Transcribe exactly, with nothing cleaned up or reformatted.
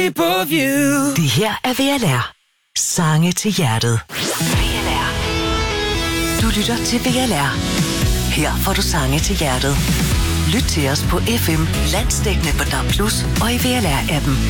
Det her er V L R. Sange til hjertet. V L R. Du lytter til V L R. Her får du sange til hjertet. Lyt til os på F M, landsdækkende på D A B plus, og i V L R-appen.